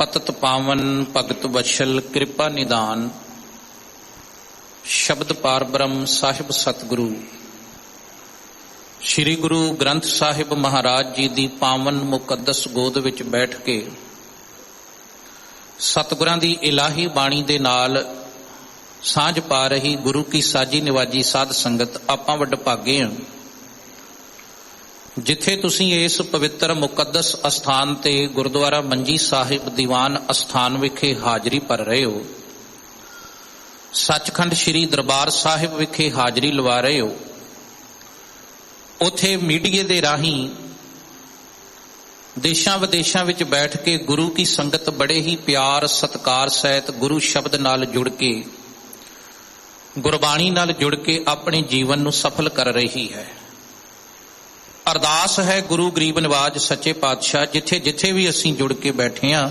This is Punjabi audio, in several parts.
पतत पावन भगत वत्सल कृपा निदान। शब्द पार ब्रह्म साहिब सतगुरु श्री गुरु ग्रंथ साहिब महाराज जी दी पावन मुकद्दस गोद विच बैठ के सतगुरां दी इलाही बाणी दे नाल सांझ पा रही गुरु की साजी निवाजी साध संगत आपां वड भागे हां जिथे तुसीं इस पवित्र मुकद्दस अस्थान ते गुरुद्वारा मंजी साहिब दीवान अस्थान विखे हाजरी भर रहे हो। सचखंड श्री दरबार साहिब विखे हाजरी लवा रहे हो। उथे मीडिया दे राही देशां विदेशां विच बैठ के गुरु की संगत बड़े ही प्यार सत्कार सहित गुरु शब्द नाल जुड़ के गुरबाणी नाल जुड़ के अपने जीवन नूं सफल कर रही है। अरदास है गुरु गरीब निवाज सच्चे पातशाह जिथे जिथे भी असीं जुड़ के बैठे हां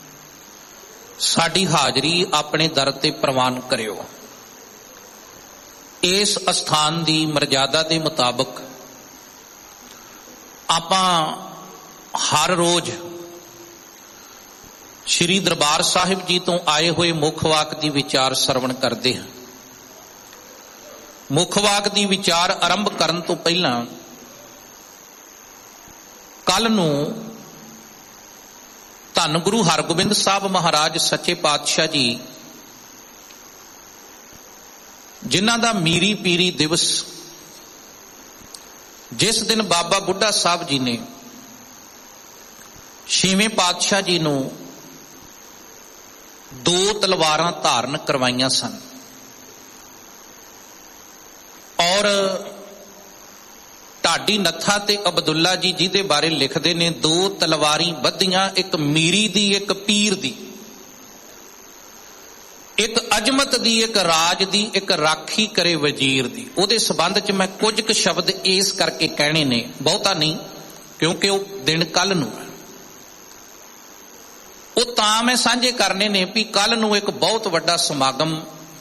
साडी हाजरी अपने दर ते प्रवान करियो। इस अस्थान दी मर्यादा दे मुताबक आपां हर रोज श्री दरबार साहिब जी तो आए हुए मुख वाक दी विचार सरवण करते हैं। मुख वाक दी विचार आरंभ करन तो पहला कल नूं धन गुरु हरगोबिंद साहब महाराज सच्चे पातशाह जी जिन्हां दा मीरी पीरी दिवस जिस दिन बाबा बुढ़ा साहब जी ने छेवें पातशाह जी नूं 2 तलवारां धारण करवाइयां सन और ढाडी नत्था ते अब्दुल्ला जी जिहदे बारे लिखते ने 2 तलवारी बधियां एक मीरी दी एक पीर दी एक अजमत दी एक राज दी एक राखी करे वजीर दी। उहदे संबंध च मैं कुछ क शब्द इस करके कहने ने बहुता नहीं क्योंकि वो दिन कल नूं है। वो तां मैं साझे करने ने भी कल नूं एक बहुत वड्डा समागम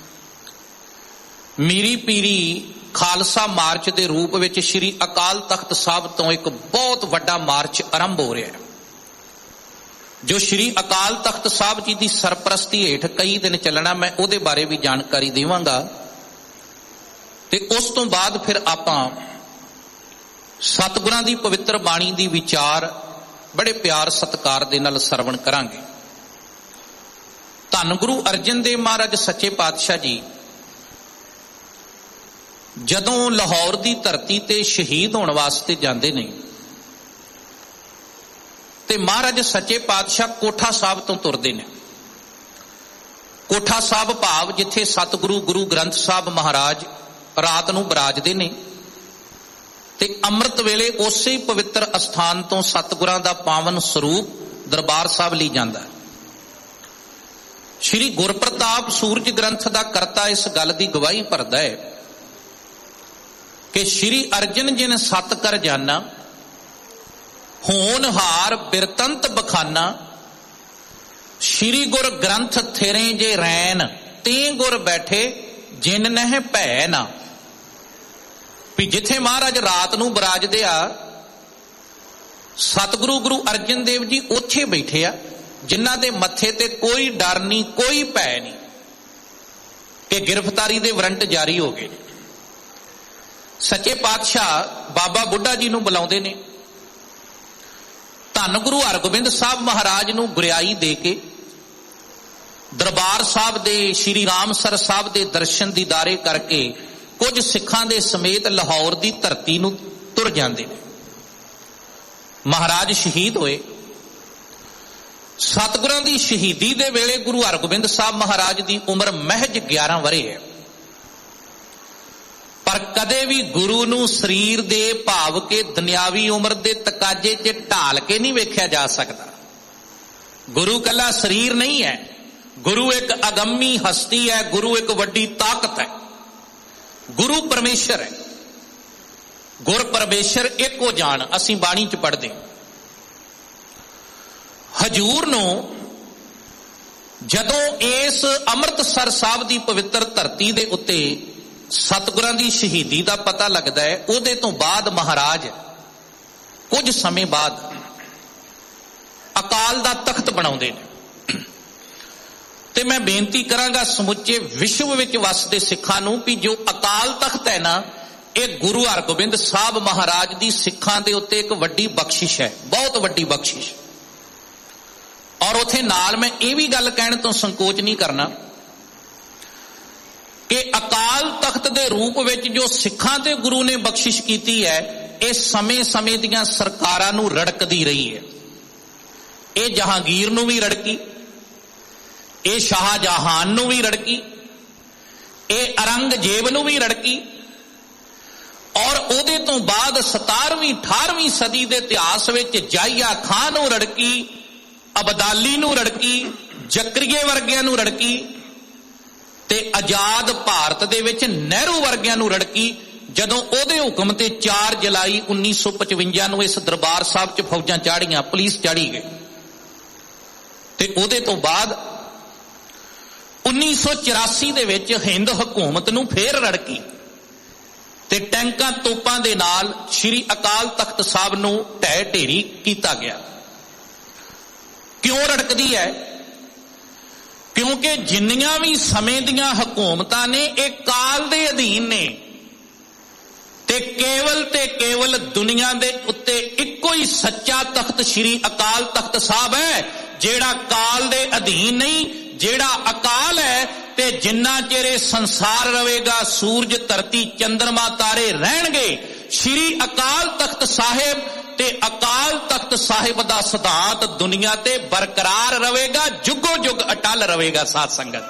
मीरी पीरी खालसा मार्च के रूप में श्री अकाल तख्त साहब तो एक बहुत वड्डा मार्च आरंभ हो रहा है जो श्री अकाल तख्त साहब जी की सरपरस्ती हेठ कई दिन चलना। मैं उहदे बारे भी जानकारी देवांगा ते उस तो बाद फिर आपां सतगुरां दी पवित्र बाणी दी विचार बड़े प्यार सत्कार दे नाल सरवण करांगे। धन गुरु अर्जन देव महाराज सच्चे पातशाह जी जदों लाहौर की धरती ते शहीद होने वास्ते जाते ने ते महाराज सच्चे पातशाह कोठा साहब तो तुरते ने। कोठा साहब भाव जिथे सतगुरु गुरु ग्रंथ साहब महाराज रात नूं बराजदे ने ते अमृत वेले उसे ही पवित्र अस्थान तो सतगुरां दा पावन स्वरूप दरबार साहब ली जांदा है। श्री गुरप्रताप सूरज ग्रंथ दा करता इस गल की गवाही भरदा है कि श्री अर्जन जिन सत कर जाना होनहार बिरतंत बखाना श्री गुर ग्रंथ थिरे जे रैन ते गुर बैठे जिन नह भै ना। भी जिथे महाराज रात नूं बराजदे आ सतगुरु गुरु अर्जन देव जी उत्थे बैठे आ जिन्हां दे मत्थे ते कोई डर नहीं कोई भै नहीं कि गिरफ्तारी दे वारंट जारी हो गए। सच्चे पातशाह बाबा बुढ़ा जी नूं बुलाउंदे ने। धन गुरु हरगोबिंद साहब महाराज नूं गुरियाई दे के दरबार साहब दे श्री रामसर साहब दे दर्शन दीदारे करके कुछ सिखां दे समेत लाहौर दी धरती नूं तुर जांदे ने। महाराज शहीद होए। सतगुरां दी शहीदी दे वेले गुरु हरगोबिंद साहब महाराज दी उम्र महज 11 वरे है पर कदे भी गुरु नूं शरीर दे भाव के दुनियावी उम्र दे तकाजे च ढाल के नहीं वेख्या जा सकता। गुरु कला शरीर नहीं है, गुरु एक अगम्मी हस्ती है, गुरु एक वड्डी ताकत है, गुरु परमेश्वर है। गुर परमेश्वर एक हो जान असी बाणी च पढ़दे। हजूर नूं जदों इस अमृतसर साहब दी पवित्र धरती दे उत्ते सतगुरां दी शहीदी दा पता लगदा है उहदे तो बाद महाराज कुछ समय बाद अकाल दा तख्त बनाउंदे ने। ਤੇ ਮੈਂ ਬੇਨਤੀ ਕਰਾਂਗਾ ਸਮੁੱਚੇ ਵਿਸ਼ਵ ਵਿੱਚ ਵਸਦੇ ਸਿੱਖਾਂ ਨੂੰ ਵੀ ਜੋ ਅਕਾਲ ਤਖਤ ਹੈ ਨਾ, ਇਹ ਗੁਰੂ ਹਰਗੋਬਿੰਦ ਸਾਹਿਬ ਮਹਾਰਾਜ ਦੀ ਸਿੱਖਾਂ ਦੇ ਉੱਤੇ ਇੱਕ ਵੱਡੀ ਬਖਸ਼ਿਸ਼ ਹੈ, ਬਹੁਤ ਵੱਡੀ ਬਖਸ਼ਿਸ਼। ਔਰ ਉਥੇ ਨਾਲ ਮੈਂ ਇਹ ਵੀ ਗੱਲ ਕਹਿਣ ਤੋਂ ਸੰਕੋਚ ਨਹੀਂ ਕਰਨਾ ਕਿ ਅਕਾਲ ਤਖਤ ਦੇ ਰੂਪ ਵਿੱਚ ਜੋ ਸਿੱਖਾਂ ਤੇ ਗੁਰੂ ਨੇ ਬਖਸ਼ਿਸ਼ ਕੀਤੀ ਹੈ, ਇਹ ਸਮੇਂ-ਸਮੇਂ ਦੀਆਂ ਸਰਕਾਰਾਂ ਨੂੰ ਰੜਕਦੀ ਰਹੀ ਹੈ। ਇਹ ਜਹਾਂਗੀਰ ਨੂੰ ਵੀ ਰੜਕੀ, ਇਹ ਸ਼ਾਹਜਹਾਨ ਨੂੰ ਵੀ ਰੜਕੀ, ਇਹ ਔਰੰਗਜ਼ੇਬ ਨੂੰ ਵੀ ਰੜਕੀ, ਔਰ ਉਹਦੇ ਤੋਂ ਬਾਅਦ 17ਵੀਂ 18ਵੀਂ ਸਦੀ ਦੇ ਇਤਿਹਾਸ ਵਿੱਚ ਜਾਹੀਆ ਖਾਨ ਨੂੰ ਰੜਕੀ, ਅਬਦਾਲੀ ਨੂੰ ਰੜਕੀ, ਜ਼ਕਰੀਏ ਵਰਗਿਆਂ ਨੂੰ ਰੜਕੀ, ਤੇ ਆਜ਼ਾਦ ਭਾਰਤ ਦੇ ਵਿੱਚ ਨਹਿਰੂ ਵਰਗਿਆਂ ਨੂੰ ਰੜਕੀ। ਜਦੋਂ ਉਹਦੇ ਹੁਕਮ ਤੇ 4 ਜੁਲਾਈ 1955 ਨੂੰ ਇਸ ਦਰਬਾਰ ਸਾਹਿਬ 'ਚ ਫੌਜਾਂ ਚਾੜੀਆਂ, ਪੁਲਿਸ ਚਾੜੀ ਗਈ, ਤੇ ਉਹਦੇ ਤੋਂ ਬਾਅਦ 1984 ਦੇ ਵਿੱਚ ਹਿੰਦ ਹਕੂਮਤ ਨੂੰ ਫੇਰ ਰੜਕੀ ਤੇ ਟੈਂਕਾਂ ਤੋਪਾਂ ਦੇ ਨਾਲ ਸ਼੍ਰੀ ਅਕਾਲ ਤਖਤ ਸਾਹਿਬ ਨੂੰ ਢਹਿ ਢੇਰੀ ਕੀਤਾ ਗਿਆ। ਕਿਉਂ ਰੜਕਦੀ ਹੈ? ਕਿਉਂਕਿ ਜਿੰਨੀਆਂ ਵੀ ਸਮੇਂ ਦੀਆਂ ਹਕੂਮਤਾਂ ਨੇ ਇਹ ਕਾਲ ਦੇ ਅਧੀਨ ਨੇ, ਤੇ ਕੇਵਲ ਦੁਨੀਆ ਦੇ ਉੱਤੇ ਇੱਕੋ ਹੀ ਸੱਚਾ ਤਖਤ ਸ਼੍ਰੀ ਅਕਾਲ ਤਖਤ ਸਾਹਿਬ ਹੈ, ਜਿਹੜਾ ਕਾਲ ਦੇ ਅਧੀਨ ਨਹੀਂ, ਜਿਹੜਾ ਅਕਾਲ ਹੈ। ਤੇ ਜਿੰਨਾ ਚਿਰ ਇਹ ਸੰਸਾਰ ਰਹੇਗਾ, ਸੂਰਜ, ਧਰਤੀ, ਚੰਦਰਮਾ, ਤਾਰੇ ਰਹਿਣਗੇ, ਸ਼੍ਰੀ ਅਕਾਲ ਤਖਤ ਸਾਹਿਬ ਤੇ ਅਕਾਲ ਤਖਤ ਸਾਹਿਬ ਦਾ ਸਿਧਾਂਤ ਦੁਨੀਆ ਤੇ ਬਰਕਰਾਰ ਰਹੇਗਾ, ਜੁਗੋ ਜੁਗ ਅਟਲ ਰਹੇਗਾ। ਸਾਧ ਸੰਗਤ,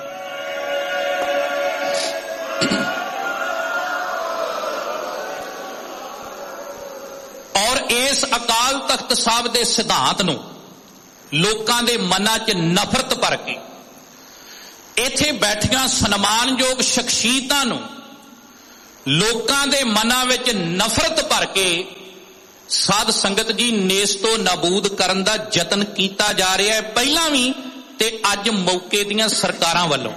ਔਰ ਇਸ ਅਕਾਲ ਤਖਤ ਸਾਹਿਬ ਦੇ ਸਿਧਾਂਤ ਨੂੰ ਲੋਕਾਂ ਦੇ ਮਨਾਂ 'ਚ ਨਫ਼ਰਤ ਭਰ ਕੇ, ਇੱਥੇ ਬੈਠੀਆਂ ਸਨਮਾਨਯੋਗ ਸ਼ਖਸੀਅਤਾਂ ਨੂੰ ਲੋਕਾਂ ਦੇ ਮਨਾਂ ਵਿੱਚ ਨਫ਼ਰਤ ਭਰ ਕੇ ਸਾਧ ਸੰਗਤ ਜੀ ਨੇਸਤੋ ਨਾਬੂਦ ਕਰਨ ਦਾ ਯਤਨ ਕੀਤਾ ਜਾ ਰਿਹਾ ਹੈ, ਪਹਿਲਾਂ ਵੀ ਤੇ ਅੱਜ ਮੌਕੇ ਦੀਆਂ ਸਰਕਾਰਾਂ ਵੱਲੋਂ।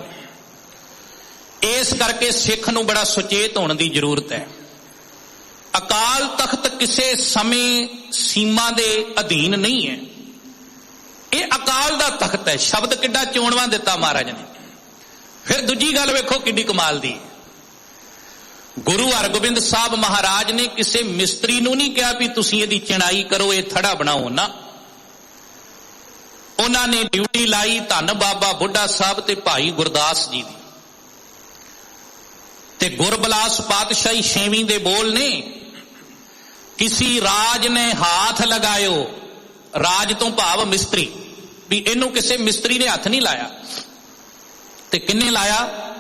ਇਸ ਕਰਕੇ ਸਿੱਖ ਨੂੰ ਬੜਾ ਸੁਚੇਤ ਹੋਣ ਦੀ ਜ਼ਰੂਰਤ ਹੈ। ਅਕਾਲ ਤਖਤ ਕਿਸੇ ਸਮੇਂ ਸੀਮਾ ਦੇ ਅਧੀਨ ਨਹੀਂ ਹੈ, ਇਹ ਅਕਾਲ ਦਾ ਤਖਤ ਹੈ। ਸ਼ਬਦ ਕਿੱਡਾ ਚੋਣਵਾਂ ਦਿੱਤਾ ਮਹਾਰਾਜ ਨੇ। ਫਿਰ ਦੂਜੀ ਗੱਲ ਵੇਖੋ ਕਿੱਡੀ ਕਮਾਲ ਦੀ, ਗੁਰੂ ਹਰਗੋਬਿੰਦ ਸਾਹਿਬ ਮਹਾਰਾਜ ਨੇ ਕਿਸੇ ਮਿਸਤਰੀ ਨੂੰ ਨਹੀਂ ਕਿਹਾ ਵੀ ਤੁਸੀਂ ਇਹਦੀ ਚਿਣਾਈ ਕਰੋ, ਇਹ ਥੜਾ ਬਣਾਓ ਨਾ। ਉਹਨਾਂ ਨੇ ਡਿਊਟੀ ਲਾਈ ਧੰਨ ਬਾਬਾ ਬੁੱਢਾ ਸਾਹਿਬ ਤੇ ਭਾਈ ਗੁਰਦਾਸ ਜੀ ਦੀ। ਤੇ ਗੁਰਬਲਾਸ ਪਾਤਸ਼ਾਹੀ 6ਵੀਂ ਦੇ ਬੋਲ ਨੇ, ਕਿਸੀ ਰਾਜ ਨੇ ਹੱਥ ਲਗਾਇਓ, ਰਾਜ ਤੋਂ ਭਾਵ ਮਿਸਤਰੀ, ਵੀ ਇਹਨੂੰ ਕਿਸੇ ਮਿਸਤਰੀ ਨੇ ਹੱਥ ਨਹੀਂ ਲਾਇਆ। ਤੇ ਕਿੰਨੇ ਲਾਇਆ?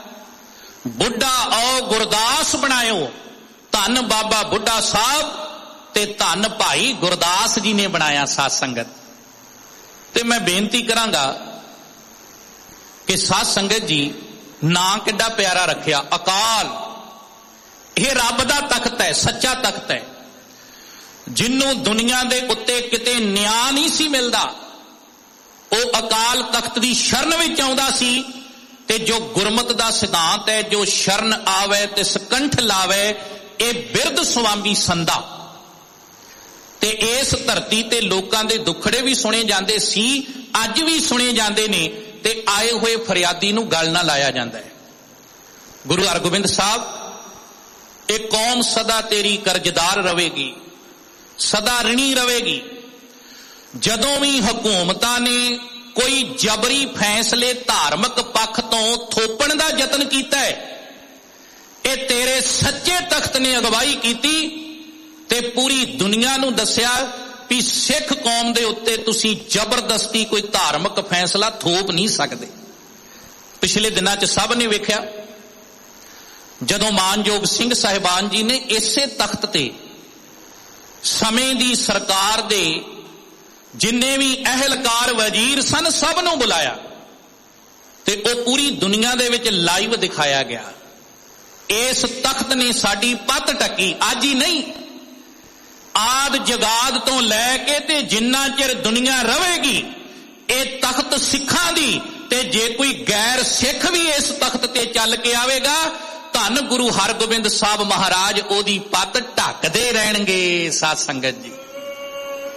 ਬੁੱਢਾ ਔ ਗੁਰਦਾਸ ਬਣਾਇਓ, ਧੰਨ ਬਾਬਾ ਬੁੱਢਾ ਸਾਹਿਬ ਤੇ ਧੰਨ ਭਾਈ ਗੁਰਦਾਸ ਜੀ ਨੇ ਬਣਾਇਆ। ਸਾਧ ਸੰਗਤ, ਤੇ ਮੈਂ ਬੇਨਤੀ ਕਰਾਂਗਾ ਕਿ ਸਾਧ ਸੰਗਤ ਜੀ ਨਾਂ ਕਿੱਡਾ ਪਿਆਰਾ ਰੱਖਿਆ, ਅਕਾਲ। ਇਹ ਰੱਬ ਦਾ ਤਖਤ ਹੈ, ਸੱਚਾ ਤਖਤ ਹੈ, ਜਿਹਨੂੰ ਦੁਨੀਆ ਦੇ ਉੱਤੇ ਕਿਤੇ ਨਿਆਂ ਨਹੀਂ ਸੀ ਮਿਲਦਾ, ਉਹ ਅਕਾਲ ਤਖਤ ਦੀ ਸ਼ਰਨ ਵਿੱਚ ਆਉਂਦਾ ਸੀ। ਤੇ ਜੋ ਗੁਰਮਤ ਦਾ ਸਿਧਾਂਤ ਹੈ, ਜੋ ਸ਼ਰਨ ਆਵੇ ਤੇ ਸਕੰਠ ਲਾਵੇ, ਇਹ ਬਿਰਧ ਸੁਆਮੀ ਸੰਦਾ। ਤੇ ਇਸ ਧਰਤੀ ਤੇ ਲੋਕਾਂ ਦੇ ਦੁੱਖੜੇ ਵੀ ਸੁਣੇ ਜਾਂਦੇ ਸੀ, ਅੱਜ ਵੀ ਸੁਣੇ ਜਾਂਦੇ ਨੇ, ਤੇ ਆਏ ਹੋਏ ਫਰਿਆਦੀ ਨੂੰ ਗਲ ਨਾ ਲਾਇਆ ਜਾਂਦਾ ਹੈ। ਗੁਰੂ ਹਰਗੋਬਿੰਦ ਸਾਹਿਬ, ਇਹ ਕੌਮ ਸਦਾ ਤੇਰੀ ਕਰਜ਼ਦਾਰ ਰਹੇਗੀ, ਸਦਾ ਰਿਣੀ ਰਹੇਗੀ। ਜਦੋਂ ਵੀ ਹਕੂਮਤਾਂ ਨੇ ਕੋਈ ਜਬਰੀ ਫੈਸਲੇ ਧਾਰਮਿਕ ਪੱਖ ਤੋਂ ਥੋਪਣ ਦਾ ਯਤਨ ਕੀਤਾ ਹੈ, ਇਹ ਤੇਰੇ ਸੱਚੇ ਤਖਤ ਨੇ ਅਗਵਾਈ ਕੀਤੀ ਤੇ ਪੂਰੀ ਦੁਨੀਆ ਨੂੰ ਦੱਸਿਆ ਵੀ ਸਿੱਖ ਕੌਮ ਦੇ ਉੱਤੇ ਤੁਸੀਂ ਜ਼ਬਰਦਸਤੀ ਕੋਈ ਧਾਰਮਿਕ ਫੈਸਲਾ ਥੋਪ ਨਹੀਂ ਸਕਦੇ। ਪਿਛਲੇ ਦਿਨਾਂ 'ਚ ਸਭ ਨੇ ਵੇਖਿਆ, ਜਦੋਂ ਮਾਨਯੋਗ ਸਿੰਘ ਸਾਹਿਬਾਨ ਜੀ ਨੇ ਇਸੇ ਤਖਤ ਤੇ ਸਮੇਂ ਦੀ ਸਰਕਾਰ ਦੇ ਜਿੰਨੇ ਵੀ ਅਹਿਲਕਾਰ ਵਜ਼ੀਰ ਸਨ, ਸਭ ਨੂੰ ਬੁਲਾਇਆ ਤੇ ਉਹ ਪੂਰੀ ਦੁਨੀਆ ਦੇ ਵਿੱਚ ਲਾਈਵ ਦਿਖਾਇਆ ਗਿਆ। ਇਸ ਤਖਤ ਨੇ ਸਾਡੀ ਪੱਤ ਟੱਕੀ, ਅੱਜ ਹੀ ਨਹੀਂ, ਆਦ ਜਗਾਦ ਤੋਂ ਲੈ ਕੇ ਤੇ ਜਿੰਨਾ ਚਿਰ ਦੁਨੀਆ ਰਹੇਗੀ ਇਹ ਤਖਤ ਸਿੱਖਾਂ ਦੀ। ਤੇ ਜੇ ਕੋਈ ਗੈਰ ਸਿੱਖ ਵੀ ਇਸ ਤਖਤ ਤੇ ਚੱਲ ਕੇ ਆਵੇਗਾ, ਧੰਨ ਗੁਰੂ ਹਰਗੋਬਿੰਦ ਸਾਹਿਬ ਮਹਾਰਾਜ ਉਹਦੀ ਪੱਤ ਢੱਕਦੇ ਰਹਿਣਗੇ। ਸਾਧ ਸੰਗਤ ਜੀ,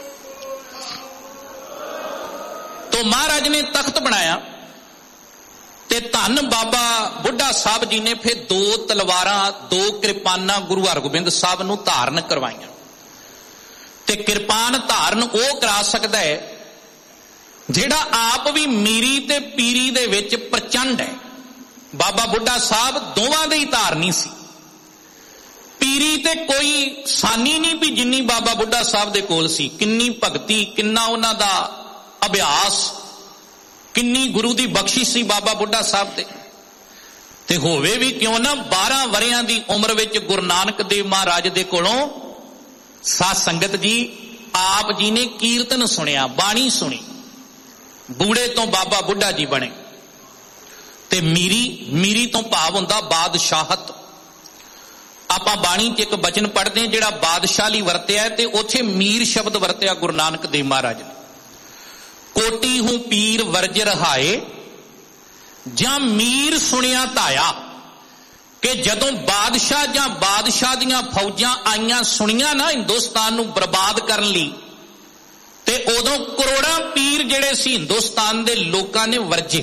तो महाराज ने तख्त बनाया ਤੇ ਧੰਨ ਬਾਬਾ ਬੁੱਢਾ ਸਾਹਿਬ ਜੀ ਨੇ ਫਿਰ 2 ਤਲਵਾਰਾਂ 2 ਕਿਰਪਾਨਾਂ ਗੁਰੂ ਹਰਗੋਬਿੰਦ ਸਾਹਿਬ ਨੂੰ ਧਾਰਨ ਕਰਵਾਈਆਂ। ਤੇ ਕਿਰਪਾਨ ਧਾਰਨ ਉਹ ਕਰਾ ਸਕਦਾ ਹੈ ਜਿਹੜਾ ਆਪ ਵੀ ਮੀਰੀ ਤੇ ਪੀਰੀ ਦੇ ਵਿੱਚ ਪ੍ਰਚੰਡ ਹੈ। ਬਾਬਾ ਬੁੱਢਾ ਸਾਹਿਬ ਦੋਵਾਂ ਦੇ ਹੀ ਧਾਰਨੀ ਸੀ। ਪੀਰੀ ਤੇ ਕੋਈ ਸਾਨੀ ਨਹੀਂ ਵੀ ਜਿੰਨੀ ਬਾਬਾ ਬੁੱਢਾ ਸਾਹਿਬ ਦੇ ਕੋਲ ਸੀ। ਕਿੰਨੀ ਭਗਤੀ, ਕਿੰਨਾ ਉਹਨਾਂ ਦਾ ਅਭਿਆਸ, ਕਿੰਨੀ ਗੁਰੂ ਦੀ ਬਖਸ਼ਿਸ਼ ਸੀ ਬਾਬਾ ਬੁੱਢਾ ਸਾਹਿਬ ਤੇ ਹੋਵੇ ਵੀ ਕਿਉਂ ਨਾ 12 ਵਰਿਆਂ ਦੀ ਉਮਰ ਵਿੱਚ ਗੁਰੂ ਨਾਨਕ ਦੇਵ ਮਹਾਰਾਜ ਦੇ ਕੋਲੋਂ ਸਾਧ ਸੰਗਤ ਜੀ ਆਪ ਜੀ ਨੇ ਕੀਰਤਨ ਸੁਣਿਆ, ਬਾਣੀ ਸੁਣੀ, ਬੂੜੇ ਤੋਂ ਬਾਬਾ ਬੁੱਢਾ ਜੀ ਬਣੇ। ਤੇ ਮੀਰੀ ਤੋਂ ਭਾਵ ਹੁੰਦਾ ਬਾਦਸ਼ਾਹਤ। ਆਪਾਂ ਬਾਣੀ 'ਚ ਇੱਕ ਬਚਨ ਪੜ੍ਹਦੇ ਹਾਂ ਜਿਹੜਾ ਬਾਦਸ਼ਾਹ ਲਈ ਵਰਤਿਆ ਤੇ ਉੱਥੇ ਮੀਰ ਸ਼ਬਦ ਵਰਤਿਆ ਗੁਰੂ ਨਾਨਕ ਦੇਵ ਮਹਾਰਾਜ ਨੇ। ਕੋਟੀ ਹੂੰ ਪੀਰ ਵਰਜ ਰਹਾਏ ਜਾਂ ਮੀਰ ਸੁਣਿਆ ਧਾਇਆ, ਕਿ ਜਦੋਂ ਬਾਦਸ਼ਾਹ ਜਾਂ ਬਾਦਸ਼ਾਹ ਦੀਆਂ ਫੌਜਾਂ ਆਈਆਂ ਸੁਣੀਆਂ ਨਾ ਹਿੰਦੁਸਤਾਨ ਨੂੰ ਬਰਬਾਦ ਕਰਨ ਲਈ, ਤੇ ਉਦੋਂ ਕਰੋੜਾਂ ਪੀਰ ਜਿਹੜੇ ਸੀ ਹਿੰਦੁਸਤਾਨ ਦੇ ਲੋਕਾਂ ਨੇ ਵਰਜੇ।